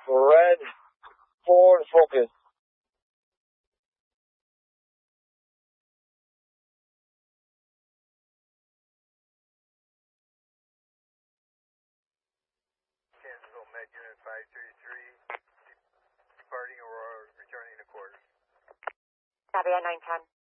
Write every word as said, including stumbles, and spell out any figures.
Red, forward focus. Kansasville Med Unit five thirty-three, departing Aurora, returning to quarters. Copy on nine ten.